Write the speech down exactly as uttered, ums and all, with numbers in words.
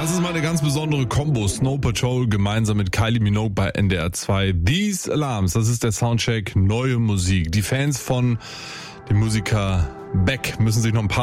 Das ist mal eine ganz besondere Combo. Snow Patrol gemeinsam mit Kylie Minogue bei N D R zwei. These Alarms, das ist der Soundcheck neue Musik. Die Fans von dem Musiker Beck müssen sich noch ein paar